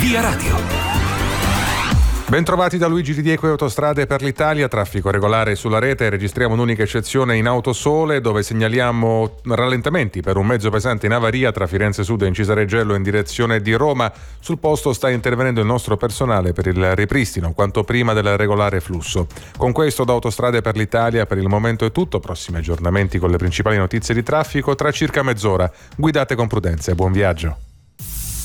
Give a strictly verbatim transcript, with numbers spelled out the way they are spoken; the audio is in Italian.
Via Radio. Bentrovati da Luigi Di Diego e Autostrade per l'Italia, traffico regolare sulla rete, registriamo un'unica eccezione in Autosole dove segnaliamo rallentamenti per un mezzo pesante in avaria tra Firenze Sud e Incisareggello in direzione di Roma. Sul posto sta intervenendo il nostro personale per il ripristino quanto prima del regolare flusso. Con questo da Autostrade per l'Italia per il momento è tutto, prossimi aggiornamenti con le principali notizie di traffico tra circa mezz'ora. Guidate con prudenza e buon viaggio.